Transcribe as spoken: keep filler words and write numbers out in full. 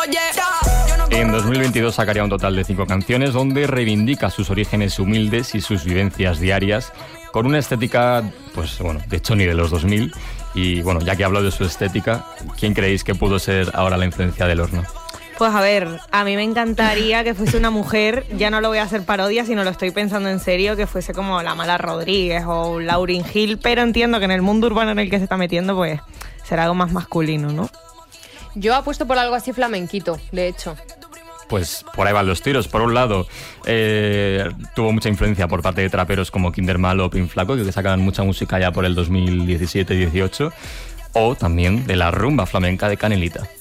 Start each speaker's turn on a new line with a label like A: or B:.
A: En dos mil veintidós sacaría un total de cinco canciones donde reivindica sus orígenes humildes y sus vivencias diarias con una estética, pues bueno, de Choni de los dos mil. Y bueno, ya que hablo de su estética, ¿quién creéis que pudo ser ahora la influencia del Horno?
B: Pues a ver, a mí me encantaría que fuese una mujer, ya no lo voy a hacer parodia, sino lo estoy pensando en serio, que fuese como la Mala Rodríguez o Lauryn Hill, pero entiendo que en el mundo urbano en el que se está metiendo, pues será algo más masculino, ¿no?
C: Yo apuesto por algo así flamenquito, de hecho.
A: Pues por ahí van los tiros. Por un lado, eh, tuvo mucha influencia por parte de traperos como Kinder Malo o Pin Flaco, que sacan mucha música ya por el dos mil diecisiete dieciocho, o también de la rumba flamenca de Canelita.